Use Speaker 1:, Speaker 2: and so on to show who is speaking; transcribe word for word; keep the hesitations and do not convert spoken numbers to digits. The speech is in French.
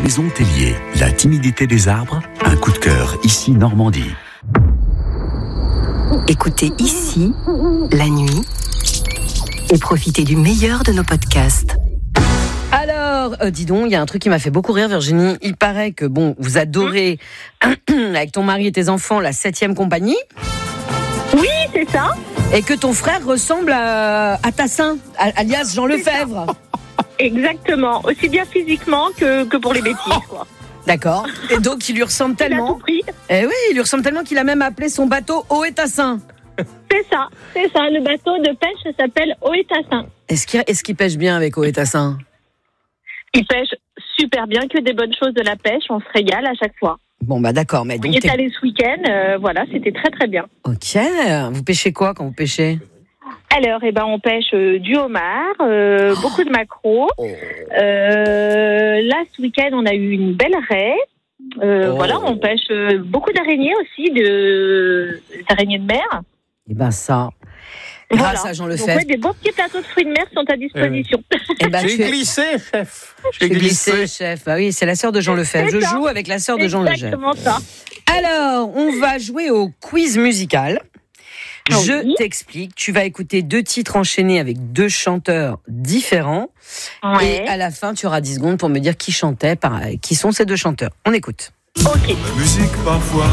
Speaker 1: Maison Tellier, la timidité des arbres, un coup de cœur, ici Normandie.
Speaker 2: Écoutez ici, la nuit, et profitez du meilleur de nos podcasts.
Speaker 3: Alors, euh, dis donc, il y a un truc qui m'a fait beaucoup rire, Virginie. Il paraît que, bon, vous adorez, avec ton mari et tes enfants, la septième compagnie.
Speaker 4: Oui, c'est ça.
Speaker 3: Et que ton frère ressemble à, à Tassin, alias Jean Lefebvre.
Speaker 4: Exactement, aussi bien physiquement que, que pour les bêtises, quoi.
Speaker 3: D'accord. Et donc, il lui ressemble
Speaker 4: Il a
Speaker 3: tellement.
Speaker 4: tout pris.
Speaker 3: Eh oui, il lui ressemble tellement qu'il a même appelé son bateau Haut et Tassin.
Speaker 4: C'est ça, c'est ça. Le bateau de pêche ça s'appelle Haut et Tassin.
Speaker 3: Est-ce qu'il, est-ce qu'il pêche bien avec Haut et Tassin ?
Speaker 4: Il pêche super bien, que des bonnes choses de la pêche. On se régale à chaque fois.
Speaker 3: Bon, bah d'accord. Mais
Speaker 4: On
Speaker 3: donc,
Speaker 4: y est
Speaker 3: t'es...
Speaker 4: allé ce week-end, euh, voilà, c'était très très bien.
Speaker 3: Ok. Vous pêchez quoi quand vous pêchez ?
Speaker 4: Alors, eh ben, on pêche euh, du homard, euh, oh. beaucoup de maquereaux.
Speaker 3: Oh.
Speaker 4: Euh, là, ce week-end, on a eu une belle raie. Euh,
Speaker 3: oh.
Speaker 4: Voilà, on pêche euh, beaucoup d'araignées aussi, de d'araignées de mer.
Speaker 3: Eh ben ça, grâce
Speaker 4: voilà.
Speaker 3: à Jean
Speaker 4: Donc,
Speaker 3: Lefebvre.
Speaker 4: ouais, des beaux petits plateaux de fruits de mer sont à disposition.
Speaker 3: Eh ben,
Speaker 5: J'ai
Speaker 3: tu es-
Speaker 5: glissé, chef.
Speaker 3: J'ai glissé, chef. Bah oui, c'est la sœur de Jean Lefebvre.
Speaker 4: C'est
Speaker 3: Je
Speaker 4: ça.
Speaker 3: joue avec la sœur de Jean Lefebvre.
Speaker 4: Exactement ça.
Speaker 3: Alors, on va jouer au quiz musical.
Speaker 4: Oui.
Speaker 3: Je t'explique. Tu vas écouter deux titres enchaînés avec deux chanteurs différents.
Speaker 4: Ouais.
Speaker 3: Et à la fin, tu auras dix secondes pour me dire qui chantait, par... qui sont ces deux chanteurs. On écoute.
Speaker 4: Ok.
Speaker 6: La musique parfois